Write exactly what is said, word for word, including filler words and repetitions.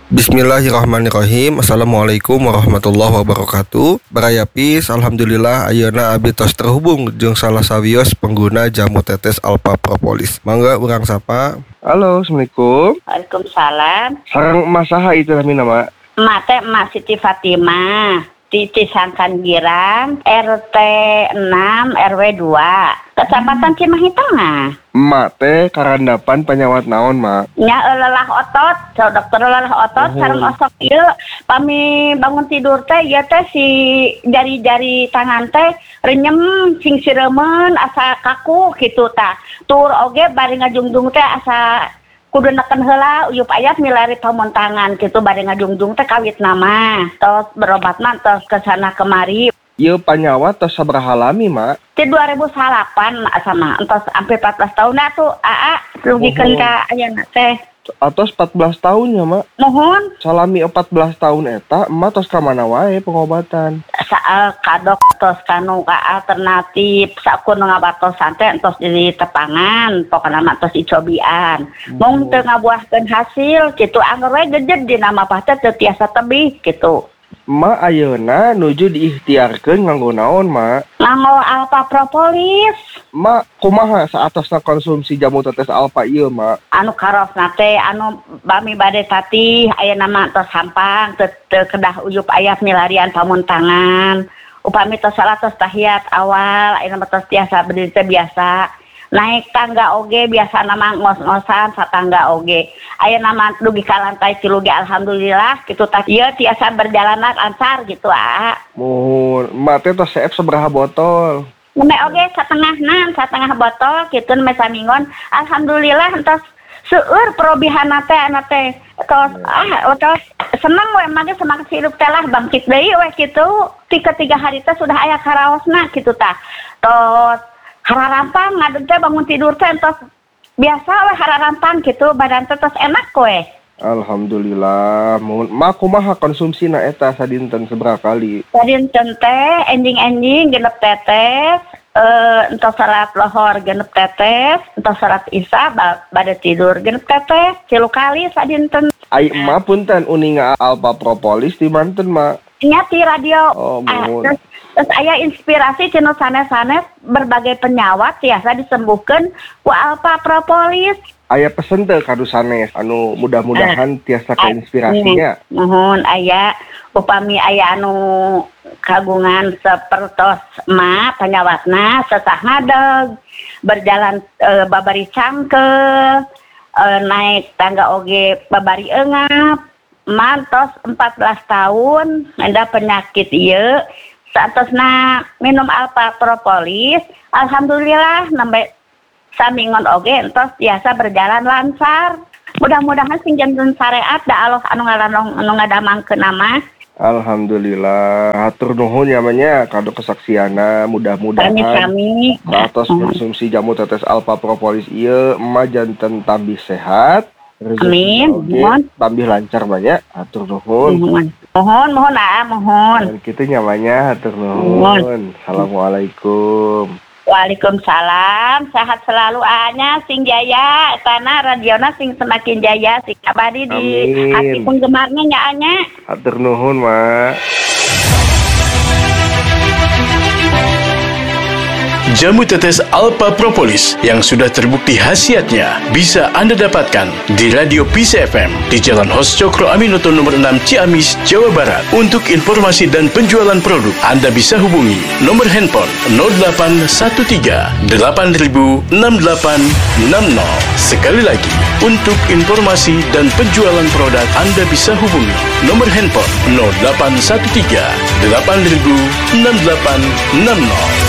Bismillahirrahmanirrahim. Assalamualaikum warahmatullahi wabarakatuh. Barayapis, alhamdulillah ayeuna abdi tos terhubung jeung salah sawios pengguna jamu tetes Alpha Propolis. Mangga urang sapa. Halo, Assalamualaikum. Waalaikumsalam. Sareng emas saha itu namina, Mak? Emak teh Emak Siti Fatimah di Cisangkan Girang, R T enam R W dua, Kecamatan Cimahi Tengah. Emak teh karandapan penyawat naon, Mak? Nya lelah otot, so dokter lelah otot, oh. Sareng osok ieu pami bangun tidur teh ieu teh si jari-jari tangan teh renyem sing siremen asa kaku kitu tah. Tur oge bari ngajungjung teh asa kudu neken heula uyup ayat milari pamontangan kitu bari ngajungjung teh kawit nama. Tos berobat mah tos kesana kemari. Ieu panyawat tos sabaraha lami, Mak? Di dua ribu delapan sama entos sampai empat belas tahun atuh aa rugikeun ka ayeuna teh. Atos empat belas tahun ya, Mak? Mohon. Salami empat belas tahun eta, emak tos ka mana wae pengobatan? Saal kadok tos kanu ka alternatif sakur ngabatosan teh entos di tepangan, pokona mah tos icobian. Mung teu ngabuahkeun hasil kitu angger we gejed di nama pah teh teu tiasa tebih kitu. Emak ayeuna nuju diikhtiarkeun nganggo naon, Mak? Nganggo Alpha Propolis. Mak, kumaha saatosna konsumsi jamu tetes Alpha ieu, Mak? Anu karosna teh anu bami bade tatih ayeuna mah tos sampang teu teu kedah uyup aya milarian pamuntangan. Upami tos salah tos tahiyat awal ayeuna mah tos tiasa berdiri teh biasa. Naik tangga oge biasa nama ngos-ngosan satangga oge. Ayeuna mah dugi ka lantai tilu ge alhamdulillah kitu tah ieu tiasa berjalan lancar gitu ah. Mun emak teh tos seep sabaraha botol? Neme oge satengahna, satengah botol kitu neme samingon. Alhamdulillah entos seueur perobihana teh ana teh. Tos ah tos seneng we mah semangat hidup teh lah bangkit deui we kitu. Tiga tiga hari teh sudah aya karaosna kitu tah. Tos hararampang ngadeg teh bangun tidur teh entos biasa we hararampang kitu badan teh tos enak we. Alhamdulillah. Mun mak kumaha konsumsina eta sadinten sabaraha kali? Sadinten teh enjing-enjing genep tetes, eh entos salat lohor genep tetes, entos salat isya bade tidur genep tetes, tilu kali sadinten. Ai emak punten uninga Alpha Propolis di manten, Mak? Nya ti radio. Oh, ah, terus, terus aya inspirasi cenah sanes-sanes berbagai penyawat tiasa disembuhkeun ku Alpha Propolis. Aya pesen teh kadu sanes anu mudah-mudahan uh, tiasa keinspirasinya. Mohon aya upami aya anu kagungan sapertos emak penyawatna sesah ngadeg berjalan e, babari cangkel e, naik tangga oge babari eungap mantos empat belas tahun ada penyakit ieu saatosna minum Alpha Propolis alhamdulillah nembe samingon oge entos biasa berjalan lancar. Mudah-mudahan sing janten syariat da Allah anu ngalanong anu ngadamangkeun nama. Alhamdulillah, hatur nuhun namanya kado kesaksiana, mudah-mudahan kami satos konsumsi jamu tetes Alpha Propolis ieu emak janten tambih sehat. Amin. Mohon tambih lancar banyak. Hatur nuhun. Mohon, mohon, mohon ah, mohon. Dan kitu nyamanya hatur nuhun. Assalamualaikum. Waalaikumsalam, sehat selalu anya sing jaya, tanah radiona sing semakin jaya, sing abadi di hati penggemarnya nya anya. Hatur nuhun, Mak. Jamu tetes Alpha Propolis yang sudah terbukti khasiatnya bisa Anda dapatkan di Radio P C F M di Jalan Hos Cokro Aminoto nomor enam Ciamis, Jawa Barat. Untuk informasi dan penjualan produk, Anda bisa hubungi nomor handphone nol delapan satu tiga delapan nol enam delapan enam nol. Sekali lagi, untuk informasi dan penjualan produk, Anda bisa hubungi nomor handphone nol delapan satu tiga delapan nol enam delapan enam nol.